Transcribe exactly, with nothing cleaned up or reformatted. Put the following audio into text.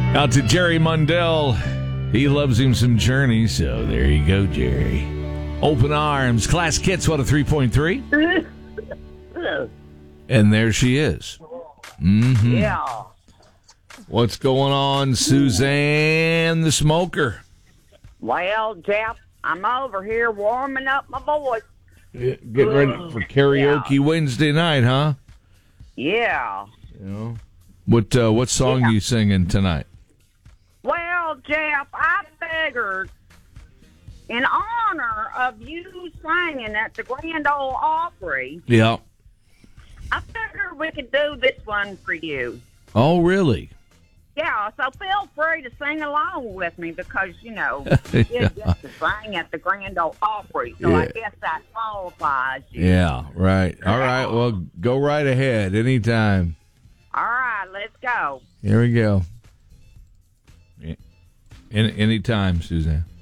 Out to Jerry Mundell. He loves him some Journey, so there you go, Jerry. Open Arms, Classic Hits, what, a three point three? And there she is. Mm-hmm. Yeah. What's going on, Suzanne the Smoker? Well, Jeff, I'm over here warming up my voice. Yeah, getting ready for karaoke Yeah. Wednesday night, huh? Yeah. You know, what uh, what song Yeah. you singing tonight? Well, Jeff, I figured in honor of you singing at the Grand Ole Opry, Yeah. I figured we could do this one for you. Oh, really? Yeah, so feel free to sing along with me because, you know, you Yeah. get to sing at the Grand Ole Opry, so I Yeah. guess that qualifies you. Yeah, right. All right, well, go right ahead anytime. All right, let's go. Here we go. Any anytime, Suzanne.